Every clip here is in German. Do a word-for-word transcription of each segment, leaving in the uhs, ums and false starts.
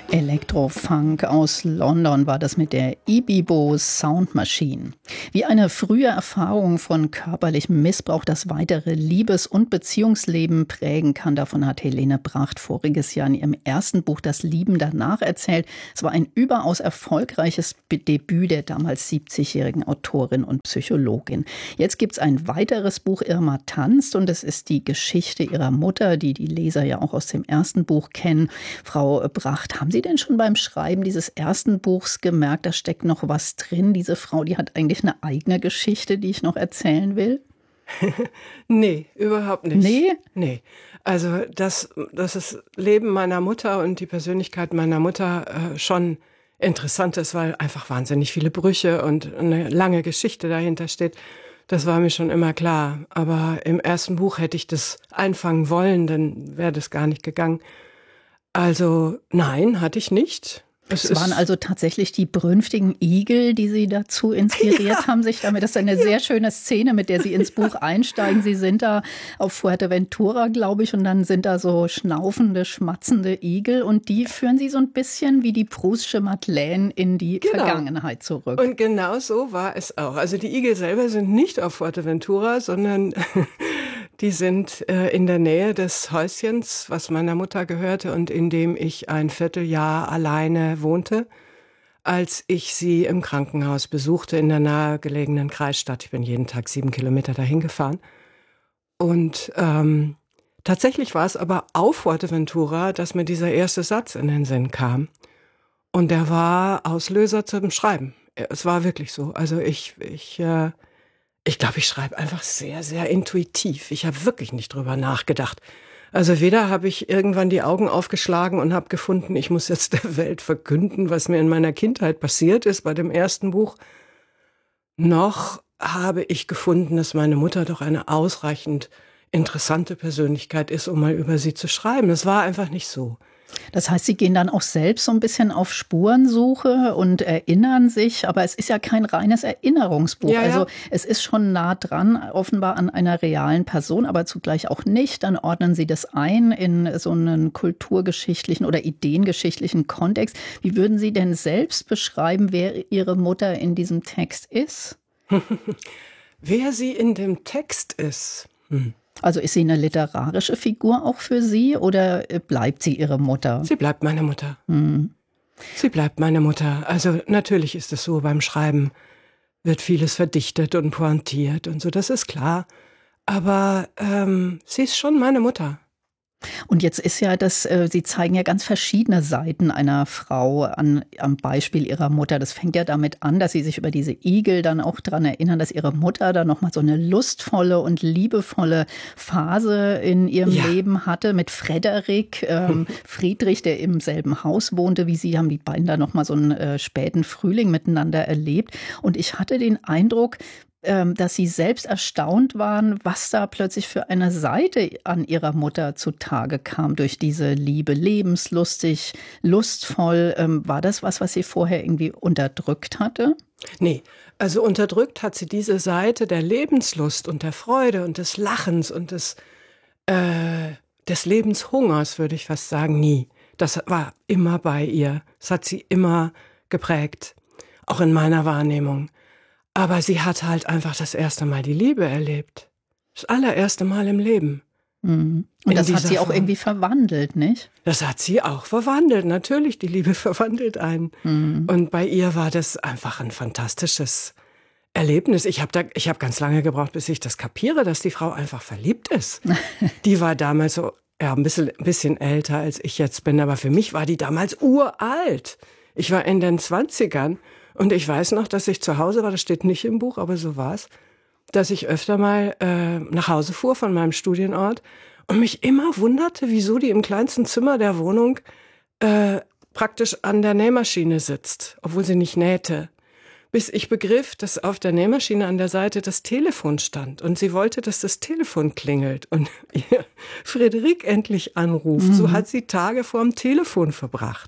Elektrofunk aus London war das mit der Ibibo Sound Machine. Wie eine frühe Erfahrung von körperlichem Missbrauch das weitere Liebes- und Beziehungsleben prägen kann, davon hat Helene Bracht voriges Jahr in ihrem ersten Buch Das Lieben danach erzählt. Es war ein überaus erfolgreiches Debüt der damals siebzigjährigen Autorin und Psychologin. Jetzt gibt es ein weiteres Buch, Irma tanzt, und es ist die Geschichte ihrer Mutter, die die Leser ja auch aus dem ersten Buch kennen. Frau Bracht, haben Sie denn schon beim Schreiben dieses ersten Buchs gemerkt, da steckt noch was drin? Diese Frau, die hat eigentlich eine eigene Geschichte, die ich noch erzählen will? Nee, überhaupt nicht. Nee? Nee. Also, dass, dass das Leben meiner Mutter und die Persönlichkeit meiner Mutter äh, schon interessant ist, weil einfach wahnsinnig viele Brüche und eine lange Geschichte dahinter steht. Das war mir schon immer klar. Aber im ersten Buch hätte ich das einfangen wollen, dann wäre das gar nicht gegangen. Also nein, hatte ich nicht. Es, es waren also tatsächlich die brünftigen Igel, die Sie dazu inspiriert ja. haben, sich damit. Das ist eine ja. sehr schöne Szene, mit der Sie ins Buch einsteigen. Sie sind da auf Fuerteventura, glaube ich, und dann sind da so schnaufende, schmatzende Igel und die führen Sie so ein bisschen wie die Proustsche Madeleine in die genau. Vergangenheit zurück. Und genau so war es auch. Also die Igel selber sind nicht auf Fuerteventura, sondern die sind äh, in der Nähe des Häuschens, was meiner Mutter gehörte und in dem ich ein Vierteljahr alleine wohnte, als ich sie im Krankenhaus besuchte in der nahegelegenen Kreisstadt. Ich bin jeden Tag sieben Kilometer dahin gefahren. Und ähm, tatsächlich war es aber auf Fuerteventura, dass mir dieser erste Satz in den Sinn kam. Und der war Auslöser zum Schreiben. Es war wirklich so. Also ich... ich äh, Ich glaube, ich schreibe einfach sehr, sehr intuitiv. Ich habe wirklich nicht drüber nachgedacht. Also weder habe ich irgendwann die Augen aufgeschlagen und habe gefunden, ich muss jetzt der Welt verkünden, was mir in meiner Kindheit passiert ist bei dem ersten Buch, noch habe ich gefunden, dass meine Mutter doch eine ausreichend interessante Persönlichkeit ist, um mal über sie zu schreiben. Das war einfach nicht so. Das heißt, Sie gehen dann auch selbst so ein bisschen auf Spurensuche und erinnern sich, aber es ist ja kein reines Erinnerungsbuch. Ja, ja. Also es ist schon nah dran, offenbar an einer realen Person, aber zugleich auch nicht. Dann ordnen Sie das ein in so einen kulturgeschichtlichen oder ideengeschichtlichen Kontext. Wie würden Sie denn selbst beschreiben, wer Ihre Mutter in diesem Text ist? Wer sie in dem Text ist? Hm. Also ist sie eine literarische Figur auch für Sie oder bleibt sie Ihre Mutter? Sie bleibt meine Mutter. Hm. Sie bleibt meine Mutter. Also natürlich ist es so, beim Schreiben wird vieles verdichtet und pointiert und so, das ist klar. Aber ähm, sie ist schon meine Mutter. Und jetzt ist ja das, Sie zeigen ja ganz verschiedene Seiten einer Frau an, am Beispiel ihrer Mutter. Das fängt ja damit an, dass Sie sich über diese Igel dann auch daran erinnern, dass Ihre Mutter da nochmal so eine lustvolle und liebevolle Phase in ihrem ja. Leben hatte mit Frederik, ähm, Friedrich, der im selben Haus wohnte wie Sie, haben die beiden da nochmal so einen äh, späten Frühling miteinander erlebt. Und ich hatte den Eindruck, dass Sie selbst erstaunt waren, was da plötzlich für eine Seite an Ihrer Mutter zutage kam durch diese Liebe, lebenslustig, lustvoll. War das was, was sie vorher irgendwie unterdrückt hatte? Nee, also unterdrückt hat sie diese Seite der Lebenslust und der Freude und des Lachens und des, äh, des Lebenshungers, würde ich fast sagen, nie. Das war immer bei ihr. Das hat sie immer geprägt, auch in meiner Wahrnehmung. Aber sie hat halt einfach das erste Mal die Liebe erlebt. Das allererste Mal im Leben. Mhm. Und das hat sie auch Form. irgendwie verwandelt, nicht? Das hat sie auch verwandelt, natürlich. Die Liebe verwandelt einen. Mhm. Und bei ihr war das einfach ein fantastisches Erlebnis. Ich habe da, ich habe ganz lange gebraucht, bis ich das kapiere, dass die Frau einfach verliebt ist. Die war damals so, ja, ein bisschen, ein bisschen älter als ich jetzt bin, aber für mich war die damals uralt. Ich war in den Zwanzigern. Und ich weiß noch, dass ich zu Hause war, das steht nicht im Buch, aber so war es, dass ich öfter mal äh, nach Hause fuhr von meinem Studienort und mich immer wunderte, wieso die im kleinsten Zimmer der Wohnung äh, praktisch an der Nähmaschine sitzt, obwohl sie nicht nähte. Bis ich begriff, dass auf der Nähmaschine an der Seite das Telefon stand und sie wollte, dass das Telefon klingelt und ihr Frederik endlich anruft. Mhm. So hat sie Tage vorm Telefon verbracht.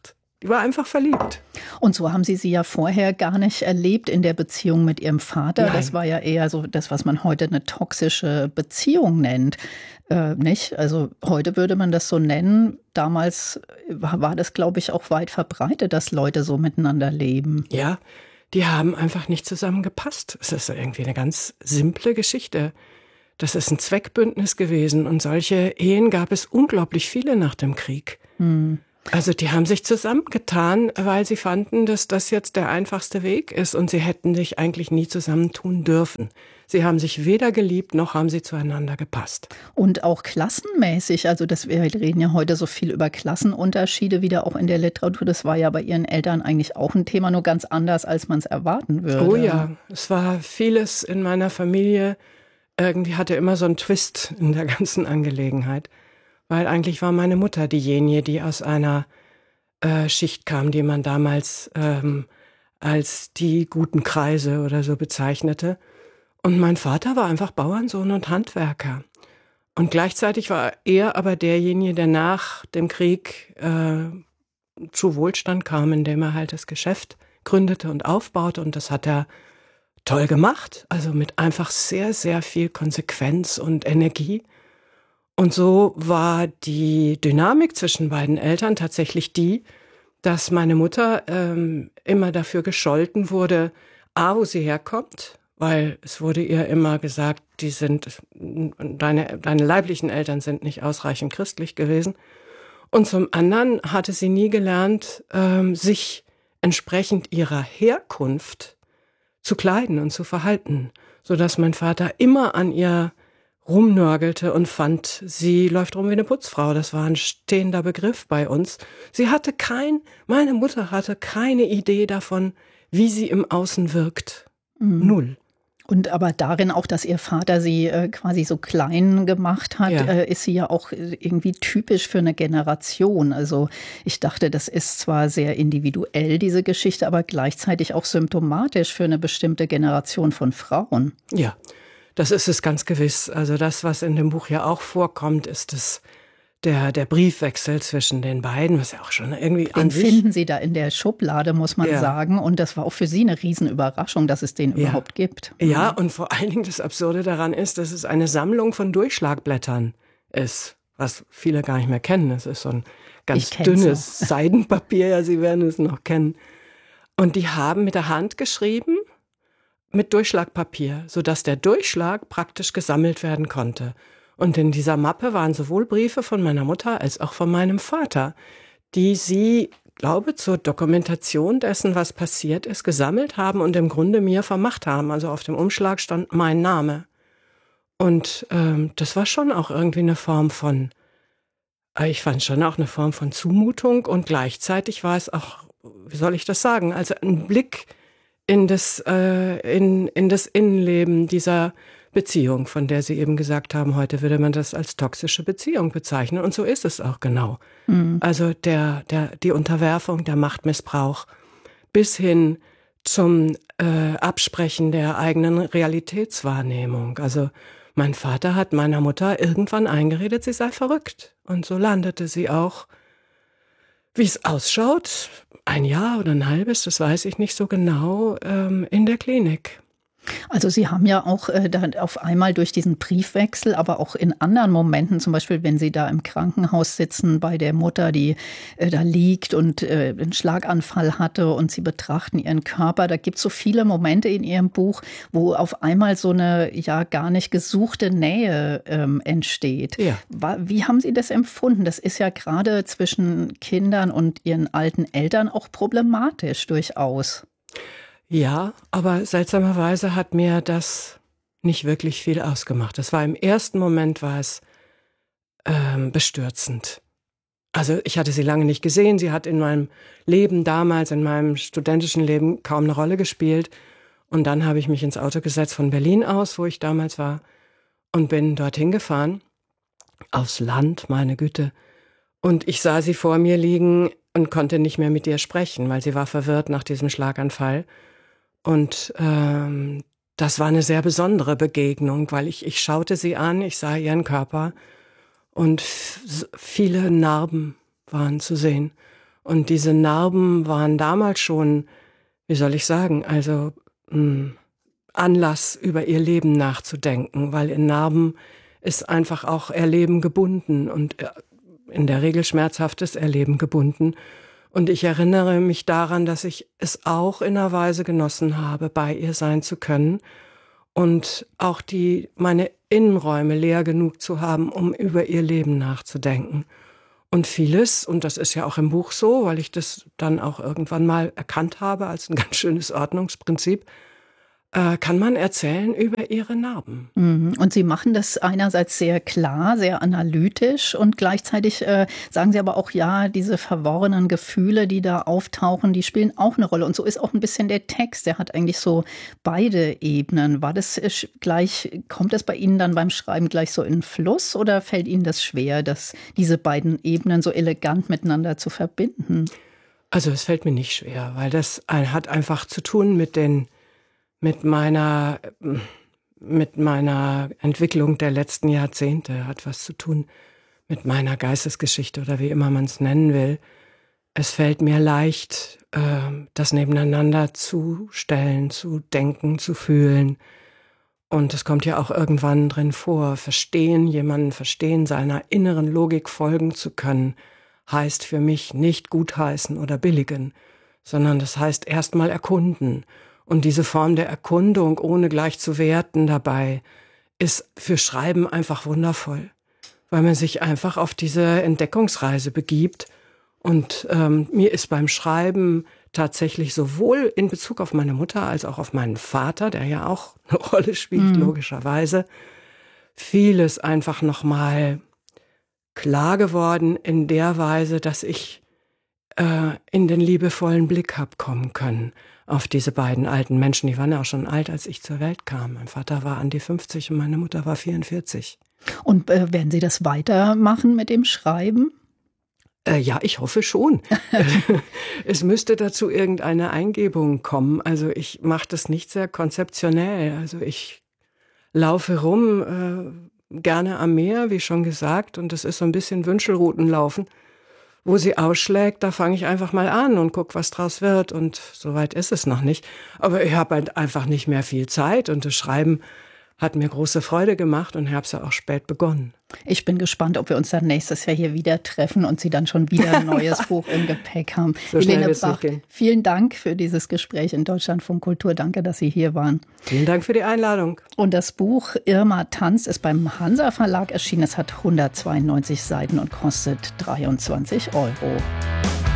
Die war einfach verliebt. Und so haben Sie sie ja vorher gar nicht erlebt in der Beziehung mit Ihrem Vater. Nein. Das war ja eher so das, was man heute eine toxische Beziehung nennt. Äh, nicht? Also heute würde man das so nennen. Damals war, war das, glaube ich, auch weit verbreitet, dass Leute so miteinander leben. Ja, die haben einfach nicht zusammengepasst. Es ist irgendwie eine ganz simple Geschichte. Das ist ein Zweckbündnis gewesen und solche Ehen gab es unglaublich viele nach dem Krieg. Hm. Also die haben sich zusammengetan, weil sie fanden, dass das jetzt der einfachste Weg ist und sie hätten sich eigentlich nie zusammentun dürfen. Sie haben sich weder geliebt, noch haben sie zueinander gepasst. Und auch klassenmäßig, also das, wir reden ja heute so viel über Klassenunterschiede wieder auch in der Literatur. Das war ja bei Ihren Eltern eigentlich auch ein Thema, nur ganz anders, als man es erwarten würde. Oh ja, es war vieles in meiner Familie, irgendwie hatte immer so einen Twist in der ganzen Angelegenheit. Weil eigentlich war meine Mutter diejenige, die aus einer äh, Schicht kam, die man damals ähm, als die guten Kreise oder so bezeichnete. Und mein Vater war einfach Bauernsohn und Handwerker. Und gleichzeitig war er aber derjenige, der nach dem Krieg äh, zu Wohlstand kam, indem er halt das Geschäft gründete und aufbaute. Und das hat er toll gemacht, also mit einfach sehr, sehr viel Konsequenz und Energie. Und so war die Dynamik zwischen beiden Eltern tatsächlich die, dass meine Mutter ähm, immer dafür gescholten wurde, a, wo sie herkommt, weil es wurde ihr immer gesagt, die sind, deine, deine leiblichen Eltern sind nicht ausreichend christlich gewesen. Und zum anderen hatte sie nie gelernt, ähm, sich entsprechend ihrer Herkunft zu kleiden und zu verhalten, sodass mein Vater immer an ihr rumnörgelte und fand, sie läuft rum wie eine Putzfrau. Das war ein stehender Begriff bei uns. Sie hatte kein, meine Mutter hatte keine Idee davon, wie sie im Außen wirkt. Mhm. Null. Und aber darin auch, dass ihr Vater sie äh, quasi so klein gemacht hat, ja. äh, ist sie ja auch irgendwie typisch für eine Generation. Also ich dachte, das ist zwar sehr individuell, diese Geschichte, aber gleichzeitig auch symptomatisch für eine bestimmte Generation von Frauen. Ja. Das ist es ganz gewiss. Also das, was in dem Buch ja auch vorkommt, ist das, der, der Briefwechsel zwischen den beiden, was ja auch schon irgendwie den an sich... finden Sie da in der Schublade, muss man ja. sagen. Und das war auch für Sie eine Riesenüberraschung, dass es den ja. überhaupt gibt. Ja, und vor allen Dingen das Absurde daran ist, dass es eine Sammlung von Durchschlagblättern ist, was viele gar nicht mehr kennen. Es ist so ein ganz dünnes noch. Seidenpapier, ja, Sie werden es noch kennen. Und die haben mit der Hand geschrieben, mit Durchschlagpapier, sodass der Durchschlag praktisch gesammelt werden konnte. Und in dieser Mappe waren sowohl Briefe von meiner Mutter als auch von meinem Vater, die sie, glaube, zur Dokumentation dessen, was passiert ist, gesammelt haben und im Grunde mir vermacht haben. Also auf dem Umschlag stand mein Name. Und ähm, das war schon auch irgendwie eine Form von, äh, ich fand schon auch eine Form von Zumutung und gleichzeitig war es auch, wie soll ich das sagen, also ein Blick in das, äh, in, in das Innenleben dieser Beziehung, von der Sie eben gesagt haben, heute würde man das als toxische Beziehung bezeichnen. Und so ist es auch genau. Mhm. Also der, der, die Unterwerfung, der Machtmissbrauch bis hin zum äh, Absprechen der eigenen Realitätswahrnehmung. Also mein Vater hat meiner Mutter irgendwann eingeredet, sie sei verrückt. Und so landete sie auch, wie es ausschaut, ein Jahr oder ein halbes, das weiß ich nicht so genau, ähm, in der Klinik. Also Sie haben ja auch äh, dann auf einmal durch diesen Briefwechsel, aber auch in anderen Momenten, zum Beispiel wenn Sie da im Krankenhaus sitzen bei der Mutter, die äh, da liegt und äh, einen Schlaganfall hatte und Sie betrachten ihren Körper, da gibt es so viele Momente in Ihrem Buch, wo auf einmal so eine ja gar nicht gesuchte Nähe ähm, entsteht. Ja. Wie haben Sie das empfunden? Das ist ja gerade zwischen Kindern und ihren alten Eltern auch problematisch durchaus. Ja, aber seltsamerweise hat mir das nicht wirklich viel ausgemacht. Es war im ersten Moment war es ähm, bestürzend. Also ich hatte sie lange nicht gesehen. Sie hat in meinem Leben damals, in meinem studentischen Leben kaum eine Rolle gespielt. Und dann habe ich mich ins Auto gesetzt von Berlin aus, wo ich damals war, und bin dorthin gefahren, aufs Land, meine Güte. Und ich sah sie vor mir liegen und konnte nicht mehr mit ihr sprechen, weil sie war verwirrt nach diesem Schlaganfall. Und ähm, das war eine sehr besondere Begegnung, weil ich, ich schaute sie an, ich sah ihren Körper und f- viele Narben waren zu sehen. Und diese Narben waren damals schon, wie soll ich sagen, also mh, Anlass, über ihr Leben nachzudenken, weil in Narben ist einfach auch Erleben gebunden und in der Regel schmerzhaftes Erleben gebunden. Und ich erinnere mich daran, dass ich es auch in einer Weise genossen habe, bei ihr sein zu können und auch die meine Innenräume leer genug zu haben, um über ihr Leben nachzudenken. Und vieles, und das ist ja auch im Buch so, weil ich das dann auch irgendwann mal erkannt habe als ein ganz schönes Ordnungsprinzip, äh, kann man erzählen über ihre Narben. Mhm. Und Sie machen das einerseits sehr klar, sehr analytisch und gleichzeitig äh, sagen Sie aber auch, ja, diese verworrenen Gefühle, die da auftauchen, die spielen auch eine Rolle. Und so ist auch ein bisschen der Text, der hat eigentlich so beide Ebenen. War das gleich, kommt das bei Ihnen dann beim Schreiben gleich so in den Fluss oder fällt Ihnen das schwer, dass diese beiden Ebenen so elegant miteinander zu verbinden? Also es fällt mir nicht schwer, weil das hat einfach zu tun mit den mit meiner, mit meiner Entwicklung der letzten Jahrzehnte, hat was zu tun mit meiner Geistesgeschichte oder wie immer man es nennen will. Es fällt mir leicht, das nebeneinander zu stellen, zu denken, zu fühlen. Und es kommt ja auch irgendwann drin vor, verstehen, jemanden verstehen, seiner inneren Logik folgen zu können, heißt für mich nicht gutheißen oder billigen, sondern das heißt erstmal erkunden. Und diese Form der Erkundung, ohne gleich zu werten dabei, ist für Schreiben einfach wundervoll, weil man sich einfach auf diese Entdeckungsreise begibt. Und ähm, mir ist beim Schreiben tatsächlich sowohl in Bezug auf meine Mutter als auch auf meinen Vater, der ja auch eine Rolle spielt, mhm. logischerweise, vieles einfach nochmal klar geworden in der Weise, dass ich äh, in den liebevollen Blick hab kommen können auf diese beiden alten Menschen. Die waren ja auch schon alt, als ich zur Welt kam. Mein Vater war an die fünfzig und meine Mutter war vierundvierzig. Und äh, werden Sie das weitermachen mit dem Schreiben? Äh, ja, ich hoffe schon. Es müsste dazu irgendeine Eingebung kommen. Also ich mache das nicht sehr konzeptionell. Also ich laufe rum, äh, gerne am Meer, wie schon gesagt. Und das ist so ein bisschen Wünschelroutenlaufen. Wo sie ausschlägt, da fange ich einfach mal an und gucke, was draus wird. Und so weit ist es noch nicht. Aber ich habe halt einfach nicht mehr viel Zeit. Und das Schreiben hat mir große Freude gemacht und habe es ja auch spät begonnen. Ich bin gespannt, ob wir uns dann nächstes Jahr hier wieder treffen und Sie dann schon wieder ein neues Buch im Gepäck haben. So Helene Bracht, vielen Dank für dieses Gespräch in Deutschlandfunk Kultur. Danke, dass Sie hier waren. Vielen Dank für die Einladung. Und das Buch Irma tanzt ist beim Hansa Verlag erschienen. Es hat hundertzweiundneunzig Seiten und kostet dreiundzwanzig Euro.